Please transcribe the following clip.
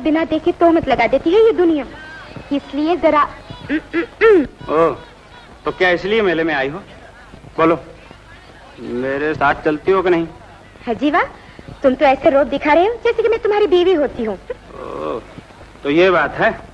बिना देखे तोहमत लगा देती है ये दुनिया, इसलिए जरा। ओह, तो क्या इसलिए मेले में आई हो? बोलो, मेरे साथ चलती हो कि नहीं? हजीवा, तुम तो ऐसे रोब दिखा रहे हो जैसे कि मैं तुम्हारी बीवी होती हूँ। तो ये बात है।